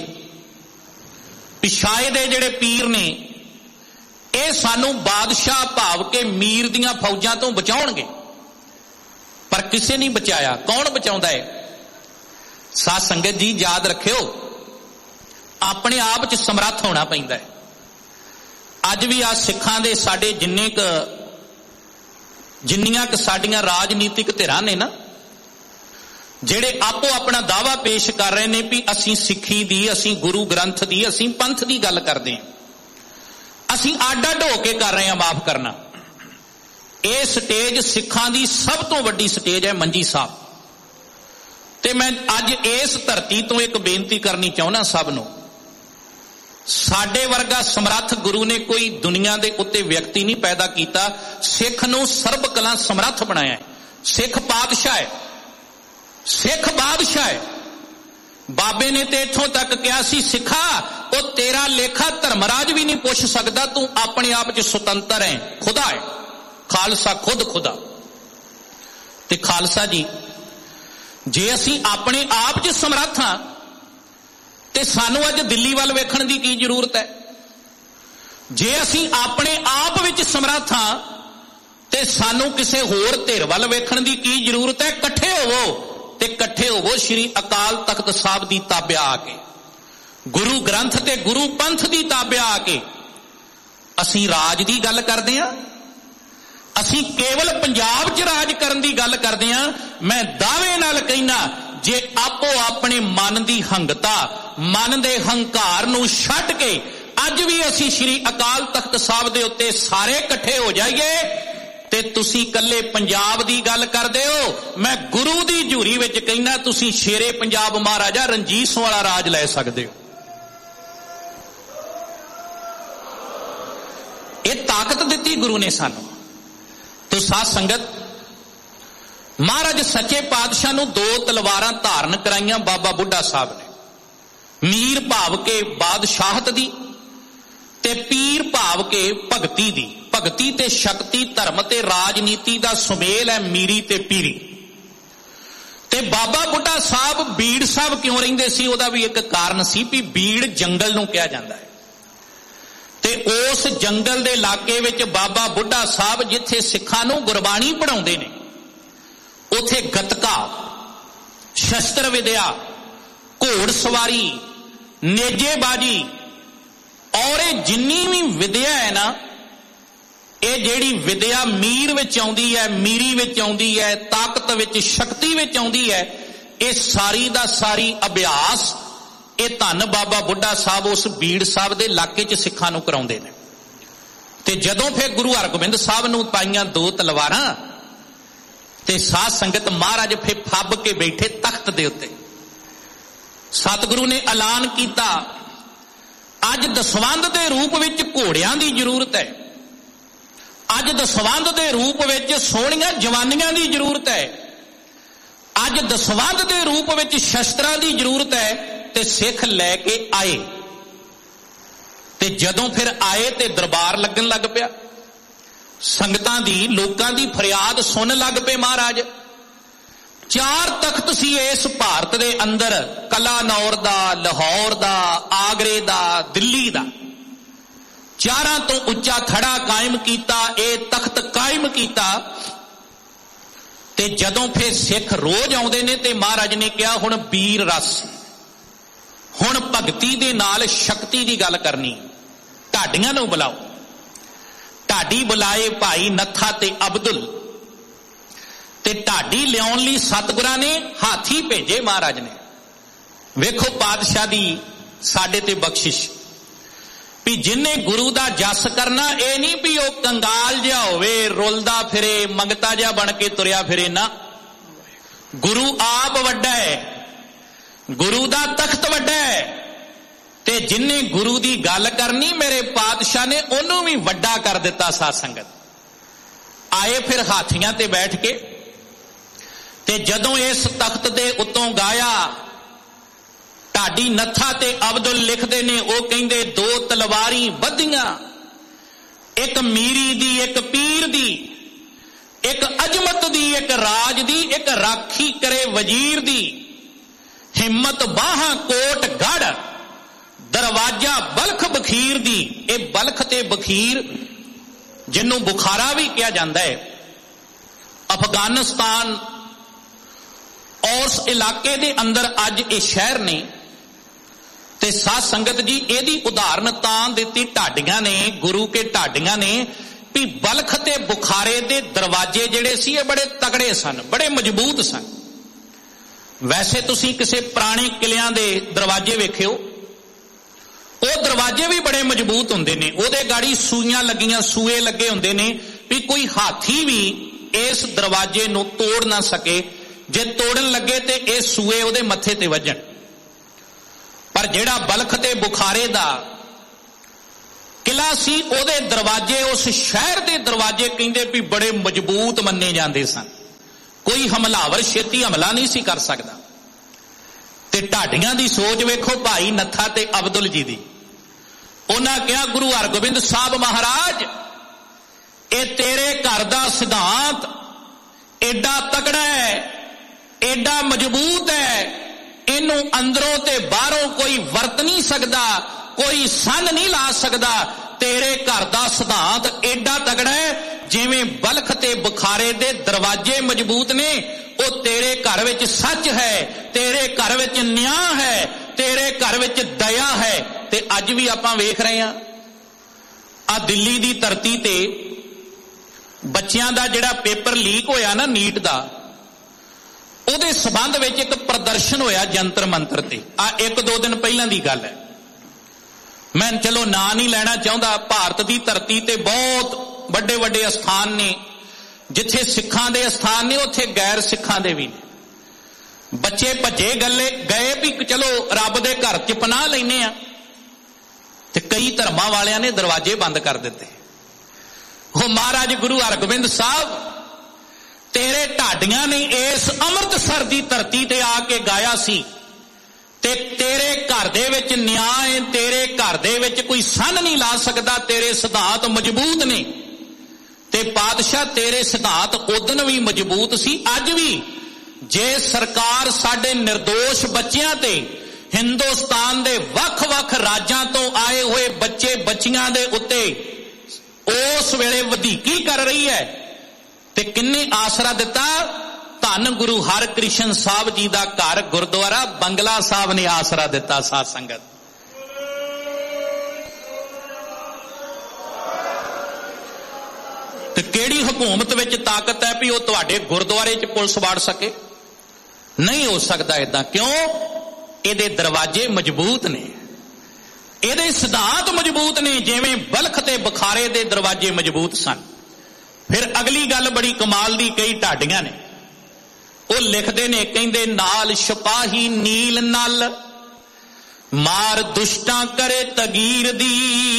ਪਿਛਾਏ ਦੇ ਜਿਹੜੇ ਪੀਰ ਨੇ ਇਹ ਸਾਨੂੰ ਬਾਦਸ਼ਾਹ ਭਾਵ ਕੇ ਮੀਰ ਦੀਆਂ ਫੌਜਾਂ ਤੋਂ ਬਚਾਉਣਗੇ, ਪਰ ਕਿਸੇ ਨਹੀਂ ਬਚਾਇਆ। ਕੌਣ ਬਚਾਉਂਦਾ ਹੈ? ਸਾਧ ਸੰਗਤ ਜੀ ਯਾਦ ਰੱਖਿਓ, ਆਪਣੇ ਆਪ 'ਚ ਸਮਰੱਥ ਹੋਣਾ ਪੈਂਦਾ ਹੈ। ਅੱਜ ਵੀ ਆ ਸਿੱਖਾਂ ਦੇ ਸਾਡੇ ਜਿੰਨੀਆਂ ਕੁ ਸਾਡੀਆਂ ਰਾਜਨੀਤਿਕ ਧਿਰਾਂ ਨੇ ਨਾ, ਜਿਹੜੇ ਆਪੋ ਆਪਣਾ ਦਾਅਵਾ ਪੇਸ਼ ਕਰ ਰਹੇ ਨੇ ਵੀ ਅਸੀਂ ਸਿੱਖੀ ਦੀ, ਅਸੀਂ ਗੁਰੂ ਗ੍ਰੰਥ ਦੀ, ਅਸੀਂ ਪੰਥ ਦੀ ਗੱਲ ਕਰਦੇ ਹਾਂ, ਅਸੀਂ ਅੱਡ-ਅੱਡ ਹੋ ਕੇ ਕਰ ਰਹੇ ਹਾਂ। ਮਾਫ ਕਰਨਾ, ਇਹ ਸਟੇਜ ਸਿੱਖਾਂ ਦੀ ਸਭ ਤੋਂ ਵੱਡੀ ਸਟੇਜ ਹੈ ਮੰਜੀ ਸਾਹਿਬ। ਤੇ ਮੈਂ ਅੱਜ ਇਸ ਧਰਤੀ ਤੋਂ ਇੱਕ ਬੇਨਤੀ ਕਰਨੀ ਚਾਹੁੰਦਾ ਸਭ ਨੂੰ, ਸਾਡੇ ਵਰਗਾ ਸਮਰੱਥ ਗੁਰੂ ਨੇ ਕੋਈ ਦੁਨੀਆ ਦੇ ਉੱਤੇ ਵਿਅਕਤੀ ਨਹੀਂ ਪੈਦਾ ਕੀਤਾ। ਸਿੱਖ ਨੂੰ ਸਰਬ ਕਲਾ ਸਮਰੱਥ ਬਣਾਇਆ ਹੈ। ਸਿੱਖ ਪਾਤਸ਼ਾਹ ਹੈ, ਸਿੱਖ ਬਾਦਸ਼ਾਹ ਹੈ। ਬਾਬੇ ਨੇ ਤੇ ਇੱਥੋਂ ਤੱਕ ਕਿਹਾ ਸੀ, ਸਿੱਖਾ ਉਹ ਤੇਰਾ ਲੇਖਾ ਧਰਮਰਾਜ ਵੀ ਨਹੀਂ ਪੁੱਛ ਸਕਦਾ, ਤੂੰ ਆਪਣੇ ਆਪ 'ਚ ਸੁਤੰਤਰ ਹੈ, ਖੁਦਾ ਹੈ। ਖਾਲਸਾ ਖੁਦ ਖੁਦਾ। ਤੇ ਖਾਲਸਾ ਜੀ, ਜੇ ਅਸੀਂ ਆਪਣੇ ਆਪ 'ਚ ਸਮਰੱਥ ਹਾਂ ਤੇ ਸਾਨੂੰ ਅੱਜ ਦਿੱਲੀ ਵੱਲ ਵੇਖਣ ਦੀ ਕੀ ਜ਼ਰੂਰਤ ਹੈ? ਜੇ ਅਸੀਂ ਆਪਣੇ ਆਪ ਵਿੱਚ ਸਮਰੱਥ ਹਾਂ ਤੇ ਸਾਨੂੰ ਕਿਸੇ ਹੋਰ ਧਿਰ ਵੱਲ ਵੇਖਣ ਦੀ ਕੀ ਜ਼ਰੂਰਤ ਹੈ? ਇਕੱਠੇ ਹੋਵੋ ਤੇ ਇਕੱਠੇ ਹੋਵੋ ਸ਼੍ਰੀ ਅਕਾਲ ਤਖਤ ਸਾਹਿਬ ਦੀ ਤਾਬਿਆ ਆ ਕੇ, ਗੁਰੂ ਗ੍ਰੰਥ ਤੇ ਗੁਰੂ ਪੰਥ ਦੀ ਤਾਬਿਆ ਆ ਕੇ। ਅਸੀਂ ਰਾਜ ਦੀ ਗੱਲ ਕਰਦੇ ਹਾਂ, ਅਸੀਂ ਕੇਵਲ ਪੰਜਾਬ 'ਚ ਰਾਜ ਕਰਨ ਦੀ ਗੱਲ ਕਰਦੇ ਹਾਂ। ਮੈਂ ਦਾਅਵੇ ਨਾਲ ਕਹਿਣਾ, ਜੇ ਆਪੋ ਆਪਣੇ ਮਨ ਦੀ ਹੰਗਤਾ, ਮਨ ਦੇ ਹੰਕਾਰ ਨੂੰ ਛੱਡ ਕੇ ਅੱਜ ਵੀ ਅਸੀਂ ਸ਼੍ਰੀ ਅਕਾਲ ਤਖਤ ਸਾਹਿਬ ਦੇ ਉੱਤੇ ਸਾਰੇ ਇਕੱਠੇ ਹੋ ਜਾਈਏ, ਤੇ ਤੁਸੀਂ ਇਕੱਲੇ ਪੰਜਾਬ ਦੀ ਗੱਲ ਕਰਦੇ ਹੋ, ਮੈਂ ਗੁਰੂ ਦੀ ਝੂਰੀ ਵਿੱਚ ਕਹਿਣਾ ਤੁਸੀਂ ਸ਼ੇਰੇ ਪੰਜਾਬ ਮਹਾਰਾਜਾ ਰਣਜੀਤ ਵਾਲਾ ਰਾਜ ਲੈ ਸਕਦੇ ਹੋ। ਇਹ ਤਾਕਤ ਦਿੱਤੀ ਗੁਰੂ ਨੇ ਸਾਨੂੰ। ਤੋ ਸਾਧ ਸੰਗਤ, ਮਹਾਰਾਜ ਸੱਚੇ ਪਾਤਸ਼ਾਹ ਨੂੰ 2 ਤਲਵਾਰਾਂ ਧਾਰਨ ਕਰਾਈਆਂ ਬਾਬਾ ਬੁੱਢਾ ਸਾਹਿਬ ਨੇ। ਮੀਰ ਭਾਵ ਕੇ ਬਾਦਸ਼ਾਹਤ ਦੀ ਤੇ ਪੀਰ ਭਾਵ ਕੇ ਭਗਤੀ ਦੀ। ਭਗਤੀ ਤੇ ਸ਼ਕਤੀ, ਧਰਮ ਤੇ ਰਾਜਨੀਤੀ ਦਾ ਸੁਮੇਲ ਹੈ ਮੀਰੀ ਤੇ ਪੀਰੀ। ਤੇ ਬਾਬਾ ਬੁੱਢਾ ਸਾਹਿਬ ਬੀੜ ਸਾਹਿਬ ਕਿਉਂ ਰਹਿੰਦੇ ਸੀ? ਉਹਦਾ ਵੀ ਇੱਕ ਕਾਰਨ ਸੀ ਵੀ ਬੀੜ ਜੰਗਲ ਨੂੰ ਕਿਹਾ ਜਾਂਦਾ ਹੈ, ਤੇ ਉਸ ਜੰਗਲ ਦੇ ਇਲਾਕੇ ਵਿੱਚ ਬਾਬਾ ਬੁੱਢਾ ਸਾਹਿਬ ਜਿੱਥੇ ਸਿੱਖਾਂ ਨੂੰ ਗੁਰਬਾਣੀ ਪੜ੍ਹਾਉਂਦੇ ਨੇ, ਉੱਥੇ ਗੱਤਕਾ, ਸ਼ਸਤਰ ਵਿਦਿਆ, ਘੋੜ ਸਵਾਰੀ, ਨੇਜੇਬਾਜੀ, ਔਰ ਇਹ ਜਿੰਨੀ ਵੀ ਵਿਦਿਆ ਹੈ ਨਾ, ਇਹ ਜਿਹੜੀ ਵਿਦਿਆ ਮੀਰ ਵਿੱਚ ਆਉਂਦੀ ਹੈ, ਮੀਰੀ ਵਿੱਚ ਆਉਂਦੀ ਹੈ, ਤਾਕਤ ਵਿੱਚ, ਸ਼ਕਤੀ ਵਿੱਚ ਆਉਂਦੀ ਹੈ, ਇਹ ਸਾਰੀ ਦਾ ਸਾਰੀ ਅਭਿਆਸ ਇਹ ਧੰਨ ਬਾਬਾ ਬੁੱਢਾ ਸਾਹਿਬ ਉਸ ਬੀੜ ਸਾਹਿਬ ਦੇ ਇਲਾਕੇ 'ਚ ਸਿੱਖਾਂ ਨੂੰ ਕਰਾਉਂਦੇ ਨੇ। ਤੇ ਜਦੋਂ ਫਿਰ ਗੁਰੂ ਹਰਗੋਬਿੰਦ ਸਾਹਿਬ ਨੂੰ ਪਾਈਆਂ 2 ਤਲਵਾਰਾਂ, ਤੇ ਸਾਧ ਸੰਗਤ ਮਹਾਰਾਜ ਫਿਰ ਫੱਬ ਕੇ ਬੈਠੇ ਤਖਤ ਦੇ ਉੱਤੇ। ਸਤਿਗੁਰੂ ਨੇ ਐਲਾਨ ਕੀਤਾ, ਅੱਜ ਦਸਵੰਧ ਦੇ ਰੂਪ ਵਿੱਚ ਘੋੜਿਆਂ ਦੀ ਜ਼ਰੂਰਤ ਹੈ, ਅੱਜ ਦਸਵੰਧ ਦੇ ਰੂਪ ਵਿੱਚ ਸੋਹਣੀਆਂ ਜਵਾਨੀਆਂ ਦੀ ਜ਼ਰੂਰਤ ਹੈ, ਅੱਜ ਦਸਵੰਧ ਦੇ ਰੂਪ ਵਿੱਚ ਸ਼ਸਤਰਾਂ ਦੀ ਜ਼ਰੂਰਤ ਹੈ। ਤੇ ਸਿੱਖ ਲੈ ਕੇ ਆਏ, ਤੇ ਜਦੋਂ ਫਿਰ ਆਏ ਤੇ ਦਰਬਾਰ ਲੱਗਣ ਲੱਗ ਪਿਆ। ਸੰਗਤਾਂ ਦੀ, ਲੋਕਾਂ ਦੀ ਫਰਿਆਦ ਸੁਣਨ ਲੱਗ ਪਏ ਮਹਾਰਾਜ। 4 ਤਖਤ ਸੀ ਇਸ ਭਾਰਤ ਦੇ ਅੰਦਰ, ਕਲਾਨੌਰ ਦਾ, ਲਾਹੌਰ ਦਾ, ਆਗਰੇ ਦਾ, ਦਿੱਲੀ ਦਾ। 4 ਤੋਂ ਉੱਚਾ ਥੜਾ ਕਾਇਮ ਕੀਤਾ, ਇਹ ਤਖਤ ਕਾਇਮ ਕੀਤਾ। ਤੇ ਜਦੋਂ ਫਿਰ ਸਿੱਖ ਰੋਜ਼ ਆਉਂਦੇ ਨੇ ਤੇ ਮਹਾਰਾਜ ਨੇ ਕਿਹਾ ਹੁਣ ਵੀਰ ਰਸ, ਹੁਣ ਭਗਤੀ ਦੇ ਨਾਲ ਸ਼ਕਤੀ ਦੀ ਗੱਲ ਕਰਨੀ। ਢਾਡੀਆਂ ਨੂੰ ਬੁਲਾਓ। ਢਾਡੀ ਬੁਲਾਏ ਭਾਈ ਨੱਥਾ ਤੇ ਅਬਦੁਲ, ਤੇ ਢਾਡੀ ਲਿਆਉਣ ਲਈ ਸਤਿਗੁਰਾਂ ਨੇ ਹਾਥੀ ਭੇਜੇ ਮਹਾਰਾਜ ਨੇ। ਵੇਖੋ ਪਾਤਸ਼ਾਹ ਦੀ ਸਾਡੇ ਤੇ ਬਖਸ਼ਿਸ਼ ਵੀ ਜਿੰਨੇ ਗੁਰੂ ਦਾ ਜਸ ਕਰਨਾ, ਇਹ ਨਹੀਂ ਵੀ ਉਹ ਕੰਗਾਲ ਜਿਹਾ ਹੋਵੇ, ਰੁਲਦਾ ਫਿਰੇ, ਮੰਗਤਾ ਜਿਹਾ ਬਣ ਕੇ ਤੁਰਿਆ ਫਿਰੇ ਨਾ। ਗੁਰੂ ਆਪ ਵੱਡਾ ਹੈ, ਗੁਰੂ ਦਾ ਤਖਤ ਵੱਡਾ ਹੈ, ਤੇ ਜਿੰਨੇ ਗੁਰੂ ਦੀ ਗੱਲ ਕਰਨੀ ਮੇਰੇ ਪਾਤਸ਼ਾਹ ਨੇ ਉਹਨੂੰ ਵੀ ਵੱਡਾ ਕਰ ਦਿੱਤਾ। ਸਾਧ ਸੰਗਤ ਆਏ ਫਿਰ ਹਾਥੀਆਂ ਤੇ ਬੈਠ ਕੇ, ਤੇ ਜਦੋਂ ਇਸ ਤਖਤ ਦੇ ਉੱਤੋਂ ਗਾਇਆ, ਢਾਡੀ ਨੱਥਾ ਤੇ ਅਬਦੁਲ ਲਿਖਦੇ ਨੇ, ਉਹ ਕਹਿੰਦੇ 2 ਤਲਵਾਰੀ ਬੱਧੀਆਂ, ਇੱਕ ਮੀਰੀ ਦੀ, ਇੱਕ ਪੀਰ ਦੀ, ਇੱਕ ਅਜਮਤ ਦੀ, ਇੱਕ ਰਾਜ ਦੀ, ਇੱਕ ਰਾਖੀ ਕਰੇ ਵਜ਼ੀਰ ਦੀ। ਹਿੰਮਤ ਬਾਹਾਂ ਕੋਟ ਗੜ, ਦਰਵਾਜ਼ਾ ਬਲਖ ਬਖੀਰ ਦੀ। ਇਹ ਬਲਖ ਤੇ ਬਖੀਰ, ਜਿਹਨੂੰ ਬੁਖਾਰਾ ਵੀ ਕਿਹਾ ਜਾਂਦਾ ਹੈ, ਅਫਗਾਨਿਸਤਾਨ ਉਸ ਇਲਾਕੇ ਦੇ ਅੰਦਰ ਅੱਜ ਇਹ ਸ਼ਹਿਰ ਨੇ। ਤੇ ਸਾਧ ਸੰਗਤ ਜੀ ਇਹਦੀ ਉਦਾਹਰਨ ਤਾਂ ਦਿੱਤੀ ਢਾਡੀਆਂ ਨੇ, ਗੁਰੂ ਕੇ ਢਾਡੀਆਂ ਨੇ, ਵੀ ਬਲਖ ਤੇ ਬੁਖਾਰੇ ਦੇ ਦਰਵਾਜ਼ੇ ਜਿਹੜੇ ਸੀ ਇਹ ਬੜੇ ਤਗੜੇ ਸਨ, ਬੜੇ ਮਜ਼ਬੂਤ ਸਨ। ਵੈਸੇ ਤੁਸੀਂ ਕਿਸੇ ਪੁਰਾਣੇ ਕਿਲਿਆਂ ਦੇ ਦਰਵਾਜ਼ੇ ਵੇਖਿਓ, ਉਹ ਦਰਵਾਜ਼ੇ ਵੀ ਬੜੇ ਮਜ਼ਬੂਤ ਹੁੰਦੇ ਨੇ, ਉਹਦੇ ਗਾੜੀ ਸੂਈਆਂ ਲੱਗੀਆਂ, ਸੂਏ ਲੱਗੇ ਹੁੰਦੇ ਨੇ, ਵੀ ਕੋਈ ਹਾਥੀ ਵੀ ਇਸ ਦਰਵਾਜ਼ੇ ਨੂੰ ਤੋੜ ਨਾ ਸਕੇ। ਜੇ ਤੋੜਨ ਲੱਗੇ ਤੇ ਇਹ ਸੂਏ ਉਹਦੇ ਮੱਥੇ ਤੇ ਵੱਜਣ। ਪਰ ਜਿਹੜਾ ਬਲਖ ਤੇ ਬੁਖਾਰੇ ਦਾ ਕਿਲਾ ਸੀ, ਉਹਦੇ ਦਰਵਾਜ਼ੇ, ਉਸ ਸ਼ਹਿਰ ਦੇ ਦਰਵਾਜ਼ੇ ਕਹਿੰਦੇ ਵੀ ਬੜੇ ਮਜ਼ਬੂਤ ਮੰਨੇ ਜਾਂਦੇ ਸਨ। ਕੋਈ ਹਮਲਾਵਰ ਛੇਤੀ ਹਮਲਾ ਨਹੀਂ ਸੀ ਕਰ ਸਕਦਾ। ਤੇ ਢਾਡੀਆਂ ਦੀ ਸੋਚ ਵੇਖੋ ਭਾਈ ਨੱਥਾ ਤੇ ਅਬਦੁਲ ਜੀ ਦੀ। ਉਹਨਾਂ ਕਿਹਾ ਗੁਰੂ ਹਰਗੋਬਿੰਦ ਸਾਹਿਬ ਮਹਾਰਾਜ, ਇਹ ਤੇਰੇ ਘਰ ਦਾ ਸਿਧਾਂਤ ਐਡਾ ਤਕੜਾ ਹੈ, ਐਡਾ ਮਜ਼ਬੂਤ ਹੈ, ਇਹਨੂੰ ਅੰਦਰੋਂ ਤੇ ਬਾਹਰੋਂ ਕੋਈ ਵਰਤ ਨਹੀਂ ਸਕਦਾ, ਕੋਈ ਸੰਨ ਨਹੀਂ ਲਾ ਸਕਦਾ। ਤੇਰੇ ਘਰ ਦਾ ਸਿਧਾਂਤ ਐਡਾ ਤਗੜਾ ਹੈ, ਜਿਵੇਂ ਬਲਖ ਤੇ ਬੁਖਾਰੇ ਦੇ ਦਰਵਾਜ਼ੇ ਮਜ਼ਬੂਤ ਨੇ, ਉਹ ਤੇਰੇ ਘਰ ਵਿੱਚ ਸੱਚ ਹੈ, ਤੇਰੇ ਘਰ ਵਿੱਚ ਨਿਆਂ ਹੈ, ਤੇਰੇ ਘਰ ਵਿੱਚ ਦਇਆ ਹੈ। ਤੇ ਅੱਜ ਵੀ ਆਪਾਂ ਵੇਖ ਰਹੇ ਹਾਂ, ਆ ਦਿੱਲੀ ਦੀ ਧਰਤੀ ਤੇ ਬੱਚਿਆਂ ਦਾ ਜਿਹੜਾ ਪੇਪਰ ਲੀਕ ਹੋਇਆ ਨਾ ਨੀਟ ਦਾ, ਉਹਦੇ ਸਬੰਧ ਵਿੱਚ ਇੱਕ ਪ੍ਰਦਰਸ਼ਨ ਹੋਇਆ ਜੰਤਰ ਮੰਤਰ ਤੇ। ਆ 1-2 ਦਿਨ ਪਹਿਲਾਂ ਦੀ ਗੱਲ ਹੈ। ਮੈਂ ਚਲੋ ਨਾਂ ਨਹੀਂ ਲੈਣਾ ਚਾਹੁੰਦਾ। ਭਾਰਤ ਦੀ ਧਰਤੀ ਤੇ ਬਹੁਤ ਵੱਡੇ ਵੱਡੇ ਅਸਥਾਨ ਨੇ, ਜਿੱਥੇ ਸਿੱਖਾਂ ਦੇ ਅਸਥਾਨ ਨੇ ਉੱਥੇ ਗੈਰ ਸਿੱਖਾਂ ਦੇ ਵੀ ਨੇ। ਬੱਚੇ ਭੱਜੇ ਗਏ ਵੀ ਚਲੋ ਰੱਬ ਦੇ ਘਰ 'ਚ ਪਨਾਹ ਲੈਨੇ ਆ, ਤੇ ਕਈ ਧਰਮਾਂ ਵਾਲਿਆਂ ਨੇ ਦਰਵਾਜ਼ੇ ਬੰਦ ਕਰ ਦਿੱਤੇ। ਉਹ ਮਹਾਰਾਜ ਗੁਰੂ ਹਰਗੋਬਿੰਦ ਸਾਹਿਬ, ਤੇਰੇ ਢਾਡੀਆਂ ਨੇ ਇਸ ਅੰਮ੍ਰਿਤਸਰ ਦੀ ਧਰਤੀ ਤੇ ਆ ਕੇ ਗਾਇਆ ਸੀ, ਤੇ ਤੇਰੇ ਘਰ ਦੇ ਵਿੱਚ ਨਿਆਂ ਹੈ, ਤੇਰੇ ਘਰ ਦੇ ਵਿੱਚ ਕੋਈ ਸੰਨ ਨਹੀਂ ਲਾ ਸਕਦਾ, ਤੇਰੇ ਸਿਧਾਂਤ ਮਜ਼ਬੂਤ ਨੇ। ਤੇ ਪਾਤਸ਼ਾਹ ਤੇਰੇ ਸਿਧਾਂਤ ਉਦਣ ਵੀ ਮਜ਼ਬੂਤ ਸੀ, ਅੱਜ ਵੀ। ਜੇ ਸਰਕਾਰ ਸਾਡੇ ਨਿਰਦੋਸ਼ ਬੱਚਿਆਂ ਤੇ, ਹਿੰਦੁਸਤਾਨ ਦੇ ਵੱਖ-ਵੱਖ ਰਾਜਾਂ ਤੋਂ ਆਏ ਹੋਏ ਬੱਚੇ ਬੱਚੀਆਂ ਦੇ ਉੱਤੇ ਉਸ ਵੇਲੇ ਵਧੀਕੀ ਕਰ ਰਹੀ ਹੈ, ਤੇ ਕਿੰਨੇ ਆਸਰਾ ਦਿੱਤਾ? ਧੰਨ ਗੁਰੂ ਹਰਕ੍ਰਿਸ਼ਨ ਸਾਹਿਬ ਜੀ ਦਾ ਘਰ ਗੁਰਦੁਆਰਾ ਬੰਗਲਾ ਸਾਹਿਬ ਨੇ ਆਸਰਾ ਦਿੱਤਾ। ਸਾਧ ਸੰਗਤ ਤੇ ਕਿਹੜੀ ਹਕੂਮਤ ਵਿੱਚ ਤਾਕਤ ਹੈ ਵੀ ਉਹ ਤੁਹਾਡੇ ਗੁਰਦੁਆਰੇ 'ਚ ਪੁਲਿਸ ਵਾੜ ਸਕੇ? ਨਹੀਂ ਹੋ ਸਕਦਾ ਏਦਾਂ। ਕਿਉਂ? ਇਹਦੇ ਦਰਵਾਜ਼ੇ ਮਜ਼ਬੂਤ ਨੇ, ਇਹਦੇ ਸਿਧਾਂਤ ਮਜ਼ਬੂਤ ਨੇ, ਜਿਵੇਂ ਬਲਖ ਤੇ ਬੁਖਾਰੇ ਦੇ ਦਰਵਾਜ਼ੇ ਮਜ਼ਬੂਤ ਸਨ। ਫਿਰ ਅਗਲੀ ਗੱਲ ਬੜੀ ਕਮਾਲ ਦੀ ਕਹੀ ਢਾਡੀਆਂ ਨੇ। ਉਹ ਲਿਖਦੇ ਨੇ, ਕਹਿੰਦੇ ਨਾਲ ਸਿਪਾਹੀ ਨੀਲ ਨਲ, ਮਾਰ ਦੁਸ਼ਟਾਂ ਕਰੇ ਤਗੀਰ ਦੀ।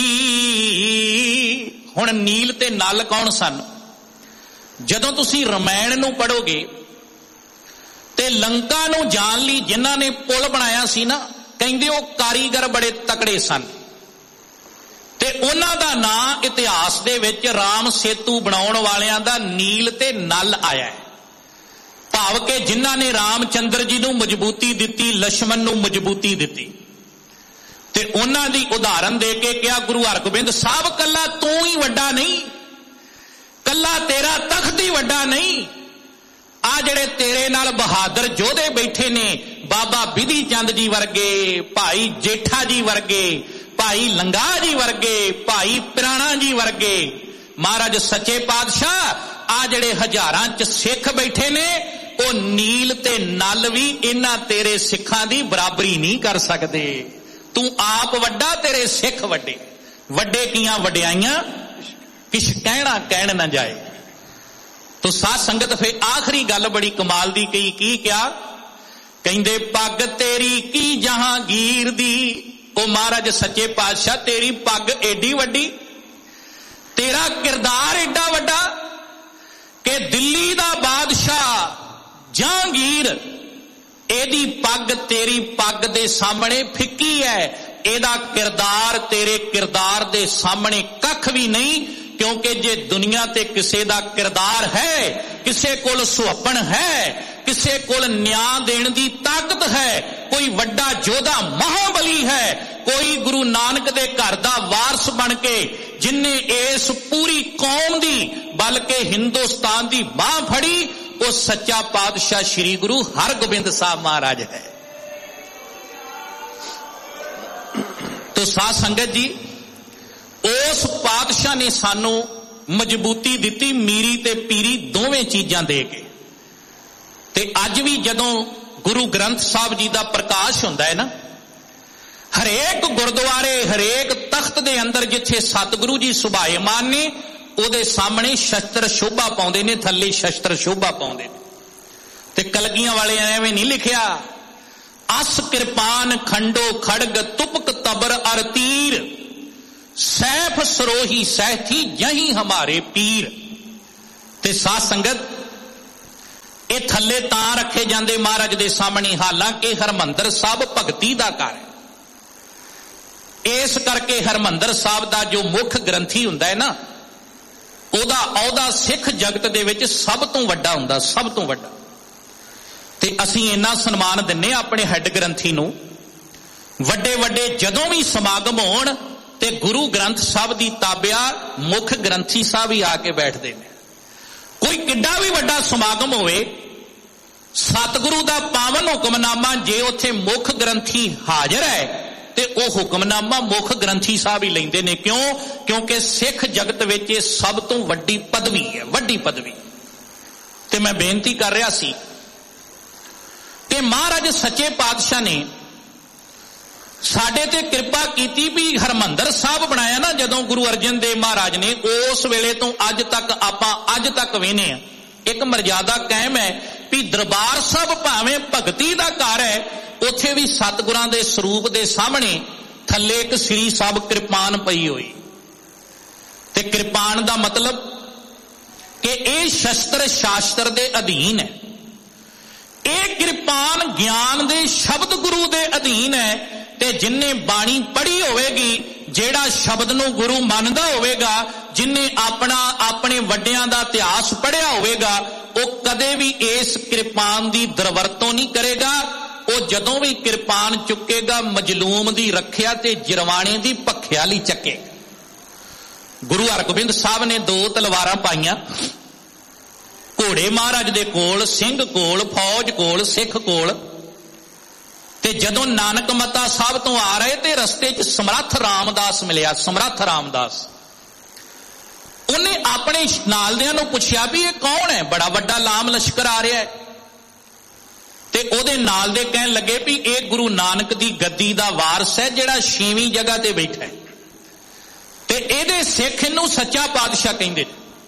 ਹੁਣ ਨੀਲ ਤੇ ਨਲ ਕੌਣ ਸਨ? ਜਦੋਂ ਤੁਸੀਂ ਰਮਾਇਣ ਨੂੰ ਪੜੋਗੇ ਤੇ ਲੰਕਾ ਨੂੰ ਜਾਣ ਲਈ ਜਿਨ੍ਹਾਂ ਨੇ ਪੁਲ ਬਣਾਇਆ ਸੀ ਨਾ, ਕਹਿੰਦੇ ਉਹ ਕਾਰੀਗਰ ਬੜੇ ਤਕੜੇ ਸਨ, ਤੇ ਉਹਨਾਂ ਦਾ ਨਾਂ ਇਤਿਹਾਸ ਦੇ ਵਿੱਚ ਰਾਮ ਸੇਤੂ ਬਣਾਉਣ ਵਾਲਿਆਂ ਦਾ ਨੀਲ ਤੇ ਨਲ ਆਇਆ ਹੈ। ਭਾਵ ਕਿ ਜਿਨ੍ਹਾਂ ਨੇ ਰਾਮਚੰਦਰ ਜੀ ਨੂੰ ਮਜ਼ਬੂਤੀ ਦਿੱਤੀ, ਲక్ష్మణ ਨੂੰ ਮਜ਼ਬੂਤੀ ਦਿੱਤੀ, ਤੇ ਉਹਨਾਂ ਦੀ ਉਦਾਹਰਨ ਦੇ ਕੇ ਕਿਹਾ ਗੁਰੂ ਹਰਗੋਬਿੰਦ ਸਾਹਿਬ ਕੱਲਾ ਤੂੰ ਹੀ ਵੱਡਾ ਨਹੀਂ, ਕੱਲਾ ਤੇਰਾ ਤਖਤ ਹੀ ਵੱਡਾ ਨਹੀਂ, ਆ ਜਿਹੜੇ ਤੇਰੇ ਨਾਲ ਬਹਾਦਰ ਯੋਧੇ ਬੈਠੇ ਨੇ, ਬਾਬਾ ਬਿਧੀ ਚੰਦ ਜੀ ਵਰਗੇ, ਭਾਈ ਜੇਠਾ ਜੀ ਵਰਗੇ, ਭਾਈ ਲੰਗਾ ਜੀ ਵਰਗੇ, ਭਾਈ ਪਿਰਾਣਾ ਜੀ ਵਰਗੇ, ਮਹਾਰਾਜ ਸੱਚੇ ਪਾਤਸ਼ਾਹ ਆ ਜਿਹੜੇ ਹਜ਼ਾਰਾਂ ਚ ਸਿੱਖ ਬੈਠੇ ਨੇ, ਉਹ ਨੀਲ ਤੇ ਨਲ ਵੀ ਇਹਨਾਂ ਤੇਰੇ ਸਿੱਖਾਂ ਦੀ ਬਰਾਬਰੀ ਨਹੀਂ ਕਰ ਸਕਦੇ। ਤੂੰ ਆਪ ਵੱਡਾ, ਤੇਰੇ ਸਿੱਖ ਵੱਡੇ, ਵੱਡੇ ਕੀਆਂ ਵਡਿਆਈਆਂ ਕਿਛ ਕਹਿਣਾ ਕਹਿਣ ਨਾ ਜਾਏ। ਤੋ ਸਾਧ ਸੰਗਤ ਫੇ ਆਖਰੀ ਗੱਲ ਬੜੀ ਕਮਾਲ ਦੀ ਕਹੀ, ਕੀ ਕਿਹਾ? ਕਹਿੰਦੇ ਪੱਗ ਤੇਰੀ ਕੀ ਜਹਾਂਗੀਰ ਦੀ, ਉਹ ਮਹਾਰਾਜ ਸੱਚੇ ਪਾਤਸ਼ਾਹ ਤੇਰੀ ਪੱਗ ਏਡੀ ਵੱਡੀ, ਤੇਰਾ ਕਿਰਦਾਰ ਏਡਾ ਵੱਡਾ ਕਿ ਦਿੱਲੀ ਦਾ ਬਾਦਸ਼ਾਹ ਜਹਾਂਗੀਰ, ਇਹਦੀ ਪੱਗ ਤੇਰੀ ਪੱਗ ਦੇ ਸਾਹਮਣੇ ਫਿੱਕੀ ਹੈ, ਇਹਦਾ ਕਿਰਦਾਰ ਤੇਰੇ ਕਿਰਦਾਰ ਦੇ ਸਾਹਮਣੇ ਕੱਖ ਵੀ ਨਹੀਂ। ਕਿਉਂਕਿ ਜੇ ਦੁਨੀਆ ਤੇ ਕਿਸੇ ਦਾ ਕਿਰਦਾਰ ਹੈ, ਕਿਸੇ ਕੋਲ ਸੁਹੱਪਣ ਹੈ, ਕਿਸੇ ਕੋਲ ਨਿਆਂ ਦੇਣ ਦੀ ਤਾਕਤ ਹੈ, ਕੋਈ ਵੱਡਾ ਯੋਧਾ ਮਹਾਬਲੀ ਹੈ, ਕੋਈ ਗੁਰੂ ਨਾਨਕ ਦੇ ਘਰ ਦਾ ਵਾਰਸ ਬਣ ਕੇ ਜਿਨਨੇ ਇਸ ਪੂਰੀ ਕੌਮ ਦੀ ਬਲਕਿ ਹਿੰਦੁਸਤਾਨ ਦੀ ਬਾਹ ਫੜੀ, ਉਹ ਸੱਚਾ ਪਾਤਸ਼ਾਹ ਸ੍ਰੀ ਗੁਰੂ ਹਰਗੋਬਿੰਦ ਸਾਹਿਬ ਮਹਾਰਾਜ ਹੈ। ਤੋ ਸਾਧ ਸੰਗਤ ਜੀ, ਉਸ ਪਾਤਸ਼ਾਹ ਨੇ ਸਾਨੂੰ ਮਜ਼ਬੂਤੀ ਦਿੱਤੀ, ਮੀਰੀ ਤੇ ਪੀਰੀ ਦੋਵੇਂ ਚੀਜ਼ਾਂ ਦੇ ਕੇ। ਤੇ ਅੱਜ ਵੀ ਜਦੋਂ ਗੁਰੂ ਗ੍ਰੰਥ ਸਾਹਿਬ ਜੀ ਦਾ ਪ੍ਰਕਾਸ਼ ਹੁੰਦਾ ਹੈ ਨਾ, ਹਰੇਕ ਗੁਰਦੁਆਰੇ, ਹਰੇਕ ਤਖਤ ਦੇ ਅੰਦਰ ਜਿੱਥੇ ਸਤਿਗੁਰੂ ਜੀ ਸੁਭਾਏਮਾਨ ਨੇ, ਉਹਦੇ ਸਾਹਮਣੇ ਸ਼ਸਤਰ ਸ਼ੋਭਾ ਪਾਉਂਦੇ ਨੇ, ਥੱਲੇ ਸ਼ਸਤਰ ਸ਼ੋਭਾ ਪਾਉਂਦੇ ਨੇ। ਤੇ ਕਲਗੀਆਂ ਵਾਲੇ ਐਵੇਂ ਨਹੀਂ ਲਿਖਿਆ, ਅਸ ਕਿਰਪਾਨ ਖੰਡੋ ਖੜਗ ਤੁਪਕ ਤਬਰ ਅਰ ਤੀਰ, ਸੈਫ ਸਰੋਹੀ ਸਹਿਥੀ ਯਹੀ ਹਮਾਰੇ ਪੀਰ। ਤੇ ਸਾਧ ਸੰਗਤ, ਇਹ ਥੱਲੇ ਤਾਂ ਰੱਖੇ ਜਾਂਦੇ ਮਹਾਰਾਜ ਦੇ ਸਾਹਮਣੇ, ਹਾਲਾਂਕਿ ਹਰਮੰਦਰ ਸਾਹਿਬ ਭਗਤੀ ਦਾ ਘਰ ਹੈ। ਇਸ ਕਰਕੇ ਹਰਮੰਦਰ ਸਾਹਿਬ ਦਾ ਜੋ ਮੁੱਖ ਗ੍ਰੰਥੀ ਹੁੰਦਾ ਹੈ ਨਾ, ਉਹਦਾ ਅਹੁਦਾ ਸਿੱਖ ਜਗਤ ਦੇ ਵਿੱਚ ਸਭ ਤੋਂ ਵੱਡਾ ਹੁੰਦਾ, ਸਭ ਤੋਂ ਵੱਡਾ। ਤੇ ਅਸੀਂ ਇੰਨਾ ਸਨਮਾਨ ਦਿੰਨੇ ਆਪਣੇ ਹੈੱਡ ਗ੍ਰੰਥੀ ਨੂੰ। ਵੱਡੇ ਵੱਡੇ ਜਦੋਂ ਵੀ ਸਮਾਗਮ ਹੋਣ ਤੇ ਗੁਰੂ ਗ੍ਰੰਥ ਸਾਹਿਬ ਦੀ ਤਾਬਿਆ ਮੁੱਖ ਗ੍ਰੰਥੀ ਸਾਹਿਬ ਹੀ ਆ ਕੇ ਬੈਠਦੇ ਨੇ। ਕੋਈ ਕਿੱਡਾ ਵੀ ਵੱਡਾ ਸਮਾਗਮ ਹੋਵੇ, ਸਤਿਗੁਰੂ ਦਾ ਪਾਵਨ ਹੁਕਮਨਾਮਾ ਜੇ ਉੱਥੇ ਮੁੱਖ ਗ੍ਰੰਥੀ ਹਾਜ਼ਰ ਹੈ ਤੇ ਉਹ ਹੁਕਮਨਾਮਾ ਮੁੱਖ ਗ੍ਰੰਥੀ ਸਾਹਿਬ ਹੀ ਲੈਂਦੇ ਨੇ। ਕਿਉਂ? ਕਿਉਂਕਿ ਸਿੱਖ ਜਗਤ ਵਿੱਚ ਇਹ ਸਭ ਤੋਂ ਵੱਡੀ ਪਦਵੀ ਹੈ, ਵੱਡੀ ਪਦਵੀ। ਤੇ ਮੈਂ ਬੇਨਤੀ ਕਰ ਰਿਹਾ ਸੀ ਕਿ ਮਹਾਰਾਜ ਸੱਚੇ ਪਾਤਸ਼ਾਹ ਨੇ ਸਾਡੇ ਤੇ ਕਿਰਪਾ ਕੀਤੀ ਵੀ ਹਰਮੰਦਰ ਸਾਹਿਬ ਬਣਾਇਆ ਨਾ ਜਦੋਂ ਗੁਰੂ ਅਰਜਨ ਦੇਵ ਮਹਾਰਾਜ ਨੇ, ਉਸ ਵੇਲੇ ਤੋਂ ਅੱਜ ਤੱਕ ਆਪਾਂ ਅੱਜ ਤੱਕ ਵੇਖਦੇ ਹਾਂ ਇੱਕ ਮਰਜ਼ਾਦਾ ਕਾਇਮ ਹੈ ਵੀ ਦਰਬਾਰ ਸਾਹਿਬ ਭਾਵੇਂ ਭਗਤੀ ਦਾ ਘਰ ਹੈ, ਉੱਥੇ ਵੀ ਸਤਿਗੁਰਾਂ ਦੇ ਸਰੂਪ ਦੇ ਸਾਹਮਣੇ ਥੱਲੇ ਇੱਕ ਸ੍ਰੀ ਸਾਹਿਬ ਕਿਰਪਾਨ ਪਈ ਹੋਈ। ਤੇ ਕਿਰਪਾਨ ਦਾ ਮਤਲਬ ਕਿ ਇਹ ਸ਼ਸਤਰ ਸ਼ਾਸਤਰ ਦੇ ਅਧੀਨ ਹੈ। ਇਹ ਕਿਰਪਾਨ ਗਿਆਨ ਦੇ ਸ਼ਬਦ ਗੁਰੂ ਦੇ ਅਧੀਨ ਹੈ। ਤੇ ਜਿਨਨੇ ਬਾਣੀ ਪੜ੍ਹੀ ਹੋਵੇਗੀ, ਜਿਹੜਾ ਸ਼ਬਦ ਨੂੰ ਗੁਰੂ ਮੰਨਦਾ ਹੋਵੇਗਾ, ਜਿਨਨੇ ਆਪਣੇ ਵੱਡਿਆਂ ਦਾ ਇਤਿਹਾਸ ਪੜ੍ਹਿਆ ਹੋਵੇਗਾ, ਉਹ ਕਦੇ ਵੀ ਇਸ ਕਿਰਪਾਨ ਦੀ ਦੁਰਵਰਤੋਂ ਨਹੀਂ ਕਰੇਗਾ। ਉਹ ਜਦੋਂ ਵੀ ਕਿਰਪਾਨ ਚੁੱਕੇਗਾ, ਮਜਲੂਮ ਦੀ ਰੱਖਿਆ ਤੇ ਜਰਵਾਣੇ ਦੀ ਭੱਖਿਆ ਲਈ ਚੱਕੇ। ਗੁਰੂ ਹਰਗੋਬਿੰਦ ਸਾਹਿਬ ਨੇ 2 ਤਲਵਾਰਾਂ ਪਾਈਆਂ, ਘੋੜੇ ਮਹਾਰਾਜ ਦੇ ਕੋਲ, ਸਿੰਘ ਕੋਲ, ਫੌਜ ਕੋਲ, ਸਿੱਖ ਕੋਲ। ਤੇ ਜਦੋਂ ਨਾਨਕ ਮੱਤਾ ਸਾਹਿਬ ਤੋਂ ਆ ਰਹੇ ਤੇ ਰਸਤੇ 'ਚ ਸਮਰੱਥ ਰਾਮਦਾਸ ਮਿਲਿਆ। ਸਮਰੱਥ ਰਾਮਦਾਸ, ਉਹਨੇ ਆਪਣੇ ਨਾਲਦਿਆਂ ਨੂੰ ਪੁੱਛਿਆ ਵੀ ਇਹ ਕੌਣ ਹੈ, ਬੜਾ ਵੱਡਾ ਲਾਮ ਲਸ਼ਕਰ ਆ ਰਿਹਾ ਹੈ। ਤੇ ਉਹਦੇ ਨਾਲ ਦੇ ਕਹਿਣ ਲੱਗੇ ਵੀ ਇਹ ਗੁਰੂ ਨਾਨਕ ਦੀ ਗੱਦੀ ਦਾ ਵਾਰਸ ਹੈ, ਜਿਹੜਾ 6ਵੀਂ ਜਗ੍ਹਾ ਤੇ ਬੈਠਾ ਹੈ, ਤੇ ਇਹਦੇ ਸਿੱਖ ਇਹਨੂੰ ਸੱਚਾ ਪਾਤਸ਼ਾਹ ਕਹਿੰਦੇ।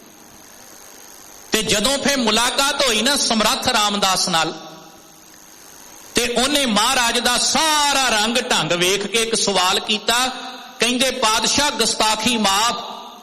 ਤੇ ਜਦੋਂ ਫਿਰ ਮੁਲਾਕਾਤ ਹੋਈ ਨਾ ਸਮਰੱਥ ਰਾਮਦਾਸ ਨਾਲ, ਤੇ ਉਹਨੇ ਮਹਾਰਾਜ ਦਾ ਸਾਰਾ ਰੰਗ ਢੰਗ ਵੇਖ ਕੇ ਇੱਕ ਸਵਾਲ ਕੀਤਾ। ਕਹਿੰਦੇ ਪਾਤਸ਼ਾਹ ਗੁਸਤਾਖੀ ਮਾਫ,